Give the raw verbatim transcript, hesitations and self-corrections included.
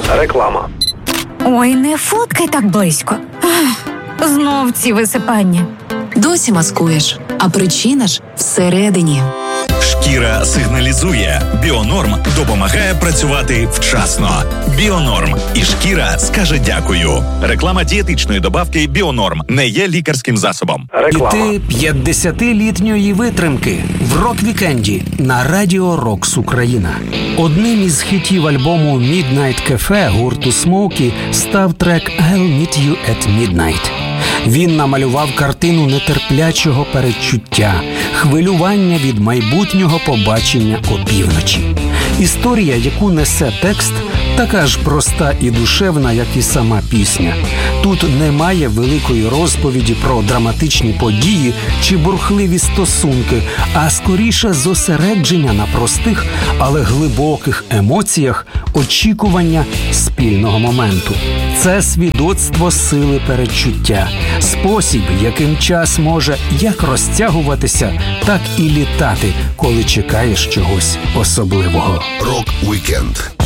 Реклама. Ой, не фоткай так близько. Ах, знов ці висипання. Досі маскуєш, а причина ж всередині. Шкіра сигналізує. Біонорм допомагає працювати вчасно. Біонорм. І шкіра скаже дякую. Реклама дієтичної добавки Біонорм не є лікарським засобом. Реклама. Іти п'ятдесятилітньої витримки в рок-вікенді на Радіо Рокс Україна. Одним із хітів альбому Midnight Cafe гурту Смоукі став трек «I'll meet you at midnight». Він намалював картину нетерплячого передчуття, хвилювання від майбутнього побачення опівночі. Історія, яку несе текст, така ж проста і душевна, як і сама пісня. Тут немає великої розповіді про драматичні події чи бурхливі стосунки, а скоріше зосередження на простих, але глибоких емоціях очікування спільного моменту. Це свідоцтво сили передчуття, спосіб, яким час може як розтягуватися, так і літати, коли чекаєш чогось особливого. Рок-вікенд